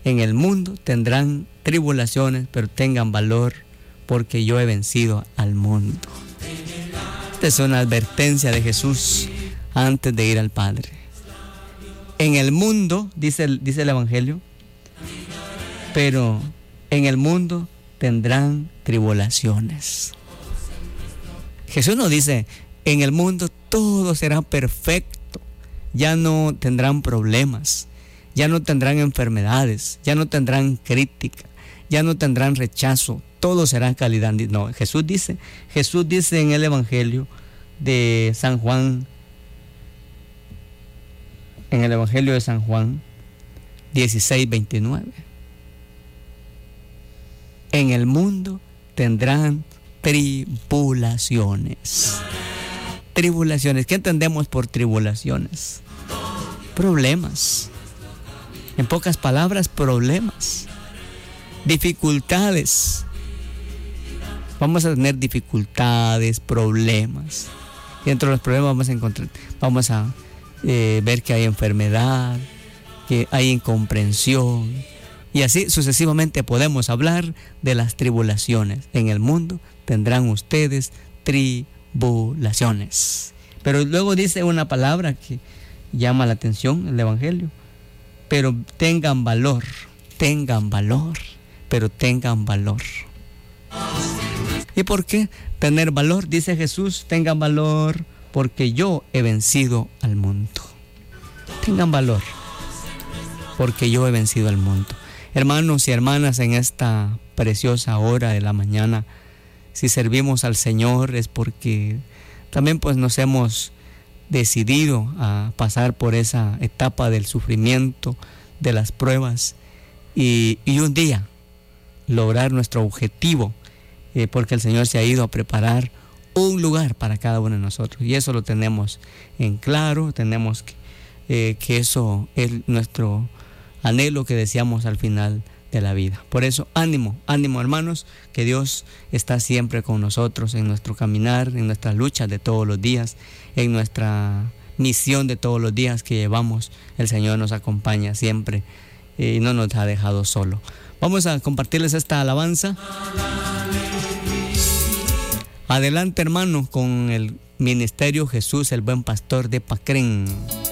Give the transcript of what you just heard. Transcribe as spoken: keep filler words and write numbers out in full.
En el mundo tendrán tribulaciones, pero tengan valor, porque yo he vencido al mundo. Esta es una advertencia de Jesús antes de ir al Padre. En el mundo, dice el, dice el Evangelio, pero en el mundo tendrán tribulaciones. Jesús nos dice, en el mundo todo será perfecto, ya no tendrán problemas, ya no tendrán enfermedades, ya no tendrán crítica, ya no tendrán rechazo, todo será calidad. No, Jesús dice, Jesús dice en el Evangelio de San Juan, en el Evangelio de San Juan dieciséis, veintinueve. En el mundo tendrán tribulaciones. Tribulaciones. ¿Qué entendemos por tribulaciones? Problemas. En pocas palabras, problemas. Dificultades. Vamos a tener dificultades, problemas. Y dentro de los problemas vamos a encontrar, vamos a eh, ver que hay enfermedad, que hay incomprensión. Y así sucesivamente podemos hablar de las tribulaciones. En el mundo tendrán ustedes tribulaciones. Pero luego dice una palabra que llama la atención, el Evangelio. Pero tengan valor, tengan valor, pero tengan valor. ¿Y por qué tener valor? Dice Jesús, tengan valor porque yo he vencido al mundo. Tengan valor porque yo he vencido al mundo. Hermanos y hermanas, en esta preciosa hora de la mañana, si servimos al Señor es porque también pues nos hemos decidido a pasar por esa etapa del sufrimiento, de las pruebas y, y un día lograr nuestro objetivo, eh, porque el Señor se ha ido a preparar un lugar para cada uno de nosotros y eso lo tenemos en claro. Tenemos que, eh, que eso es nuestro anhelo que deseamos al final de la vida. Por eso, ánimo, ánimo hermanos, que Dios está siempre con nosotros en nuestro caminar, en nuestras luchas de todos los días, en nuestra misión de todos los días que llevamos. El Señor nos acompaña siempre eh, y no nos ha dejado solo. Vamos a compartirles esta alabanza. Adelante hermano con el Ministerio Jesús el Buen Pastor de Pacrén.